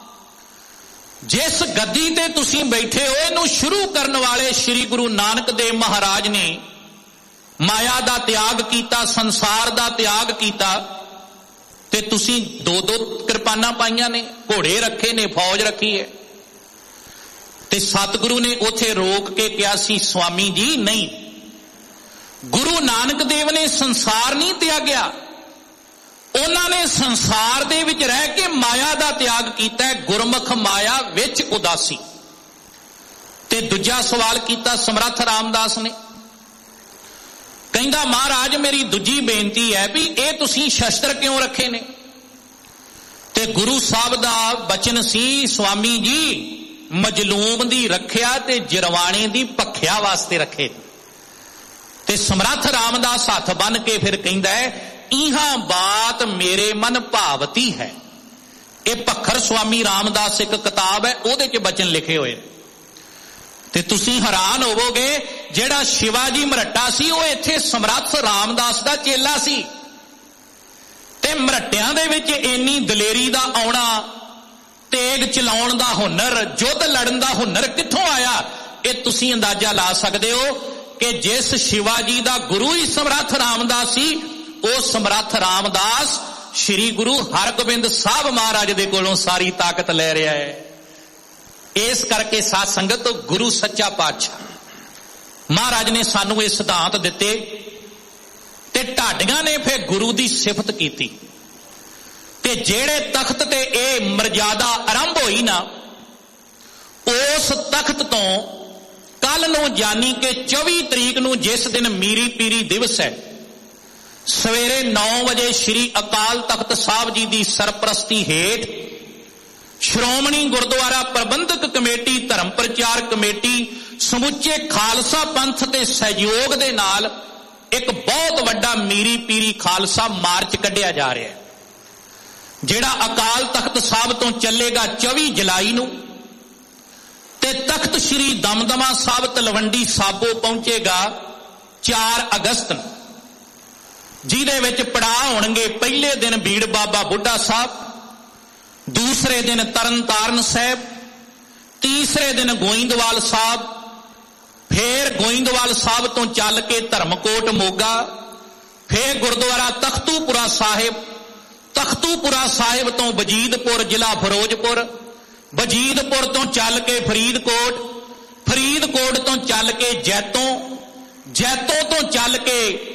ਜਿਸ ਗੱਦੀ ਤੇ ਤੁਸੀਂ ਬੈਠੇ ਹੋ ਇਹਨੂੰ ਸ਼ੁਰੂ ਕਰਨ ਵਾਲੇ ਸ੍ਰੀ ਗੁਰੂ ਨਾਨਕ ਦੇਵ ਮਹਾਰਾਜ ਨੇ ਮਾਇਆ ਦਾ ਤਿਆਗ ਕੀਤਾ, ਸੰਸਾਰ ਦਾ ਤਿਆਗ ਕੀਤਾ, ਤੇ ਤੁਸੀਂ 2-2 ਕਿਰਪਾਨਾਂ ਪਾਈਆਂ ਨੇ, ਘੋੜੇ ਰੱਖੇ ਨੇ, ਫੌਜ ਰੱਖੀ ਹੈ। ਤੇ ਸਤਿਗੁਰੂ ਨੇ ਉਥੇ ਰੋਕ ਕੇ ਕਿਹਾ ਸੀ, ਸਵਾਮੀ ਜੀ ਨਹੀਂ, ਗੁਰੂ ਨਾਨਕ ਦੇਵ ਨੇ ਸੰਸਾਰ ਨਹੀਂ ਤਿਆਗਿਆ, ਉਹਨਾਂ ਨੇ ਸੰਸਾਰ ਦੇ ਵਿੱਚ ਰਹਿ ਕੇ ਮਾਇਆ ਦਾ ਤਿਆਗ ਕੀਤਾ ਹੈ, ਗੁਰਮੁਖ ਮਾਇਆ ਵਿੱਚ ਉਦਾਸੀ। ਤੇ ਦੂਜਾ ਸਵਾਲ ਕੀਤਾ ਸਮਰੱਥ ਰਾਮਦਾਸ ਨੇ, ਕਹਿੰਦਾ ਮਹਾਰਾਜ ਮੇਰੀ ਦੂਜੀ ਬੇਨਤੀ ਹੈ ਵੀ ਇਹ ਤੁਸੀਂ ਸ਼ਸਤਰ ਕਿਉਂ ਰੱਖੇ ਨੇ? ਤੇ ਗੁਰੂ ਸਾਹਿਬ ਦਾ ਬਚਨ ਸੀ, ਸਵਾਮੀ ਜੀ ਮਜਲੂਮ ਦੀ ਰੱਖਿਆ ਤੇ ਜਰਵਾਣੇ ਦੀ ਭਖਿਆ ਵਾਸਤੇ ਰੱਖੇ। ਤੇ ਸਮਰੱਥ ਰਾਮਦਾਸ ਹੱਥ ਬੰਨ ਕੇ ਫਿਰ ਕਹਿੰਦਾ ਹੈ, ਇਹਾਂ ਬਾਤ ਮੇਰੇ ਮਨ ਭਾਵਤੀ ਹੈ। ਇਹ ਭੱਖਰ ਸਵਾਮੀ ਰਾਮਦਾਸ ਇੱਕ ਕਿਤਾਬ ਹੈ, ਉਹਦੇ 'ਚ ਬਚਨ ਲਿਖੇ ਹੋਏ। ਤੇ ਤੁਸੀਂ ਹੈਰਾਨ ਹੋਵੋਗੇ, ਜਿਹੜਾ ਸ਼ਿਵਾਜੀ ਮਰਹੱਟਾ ਸੀ ਉਹ ਇੱਥੇ ਸਮਰੱਥ ਰਾਮਦਾਸ ਦਾ ਚੇਲਾ ਸੀ। ਤੇ ਮਰਹੱਟਿਆਂ ਦੇ ਵਿੱਚ ਇੰਨੀ ਦਲੇਰੀ ਦਾ ਆਉਣਾ, ਤੇਗ ਚਲਾਉਣ ਦਾ ਹੁਨਰ, ਯੁੱਧ ਲੜਨ ਦਾ ਹੁਨਰ ਕਿੱਥੋਂ ਆਇਆ? ਇਹ ਤੁਸੀਂ ਅੰਦਾਜ਼ਾ ਲਾ ਸਕਦੇ ਹੋ ਕਿ ਜਿਸ ਸ਼ਿਵਾਜੀ ਦਾ ਗੁਰੂ ਹੀ ਸਮਰੱਥ ਰਾਮਦਾਸ ਸੀ, ਉਹ ਸਮਰੱਥ ਰਾਮਦਾਸ ਸ੍ਰੀ ਗੁਰੂ ਹਰਗੋਬਿੰਦ ਸਾਹਿਬ ਮਹਾਰਾਜ ਦੇ ਕੋਲੋਂ ਸਾਰੀ ਤਾਕਤ ਲੈ ਰਿਹਾ ਹੈ। ਇਸ ਕਰਕੇ ਸਾਧ ਸੰਗਤ, ਗੁਰੂ ਸੱਚਾ ਪਾਤਸ਼ਾਹ ਮਹਾਰਾਜ ਨੇ ਸਾਨੂੰ ਇਹ ਸਿਧਾਂਤ ਦਿੱਤੇ ਤੇ ਢਾਡੀਆਂ ਨੇ ਫਿਰ ਗੁਰੂ ਦੀ ਸਿਫਤ ਕੀਤੀ। ਤੇ ਜਿਹੜੇ ਤਖਤ ਤੇ ਇਹ ਮਰਜ਼ਾਦਾ ਆਰੰਭ ਹੋਈ ਨਾ, ਉਸ ਤਖਤ ਤੋਂ ਕੱਲ ਨੂੰ ਯਾਨੀ ਕਿ 24 ਤਰੀਕ ਨੂੰ, ਜਿਸ ਦਿਨ ਮੀਰੀ ਪੀਰੀ ਦਿਵਸ ਹੈ, ਸਵੇਰੇ 9 ਵਜੇ ਸ੍ਰੀ ਅਕਾਲ ਤਖਤ ਸਾਹਿਬ ਜੀ ਦੀ ਸਰਪ੍ਰਸਤੀ ਹੇਠ ਸ਼੍ਰੋਮਣੀ ਗੁਰਦੁਆਰਾ ਪ੍ਰਬੰਧਕ ਕਮੇਟੀ, ਧਰਮ ਪ੍ਰਚਾਰ ਕਮੇਟੀ, ਸਮੁੱਚੇ ਖਾਲਸਾ ਪੰਥ ਦੇ ਸਹਿਯੋਗ ਦੇ ਨਾਲ ਇੱਕ ਬਹੁਤ ਵੱਡਾ ਮੀਰੀ ਪੀਰੀ ਖਾਲਸਾ ਮਾਰਚ ਕੱਢਿਆ ਜਾ ਰਿਹਾ ਹੈ, ਜਿਹੜਾ ਅਕਾਲ ਤਖਤ ਸਾਹਿਬ ਤੋਂ ਚੱਲੇਗਾ 24 ਜੁਲਾਈ ਨੂੰ ਤੇ ਤਖਤ ਸ੍ਰੀ ਦਮਦਮਾ ਸਾਹਿਬ ਤਲਵੰਡੀ ਸਾਬੋ ਪਹੁੰਚੇਗਾ 4 ਅਗਸਤ ਨੂੰ, ਜਿਹਦੇ ਵਿੱਚ ਪੜਾਅ ਹੋਣਗੇ। ਪਹਿਲੇ ਦਿਨ ਬੀੜ ਬਾਬਾ ਬੁੱਢਾ ਸਾਹਿਬ, ਦੂਸਰੇ ਦਿਨ ਤਰਨਤਾਰਨ ਸਾਹਿਬ, ਤੀਸਰੇ ਦਿਨ ਗੋਇੰਦਵਾਲ ਸਾਹਿਬ, ਫੇਰ ਗੋਇੰਦਵਾਲ ਸਾਹਿਬ ਤੋਂ ਚੱਲ ਕੇ ਧਰਮਕੋਟ ਮੋਗਾ, ਫੇਰ ਗੁਰਦੁਆਰਾ ਤਖਤੂਪੁਰਾ ਸਾਹਿਬ, ਤਖਤੂਪੁਰਾ ਸਾਹਿਬ ਤੋਂ ਵਜੀਦਪੁਰ ਜ਼ਿਲ੍ਹਾ ਫਿਰੋਜ਼ਪੁਰ, ਵਜੀਦਪੁਰ ਤੋਂ ਚੱਲ ਕੇ ਫਰੀਦਕੋਟ, ਫਰੀਦਕੋਟ ਤੋਂ ਚੱਲ ਕੇ ਜੈਤੋਂ, ਜੈਤੋਂ ਤੋਂ ਚੱਲ ਕੇ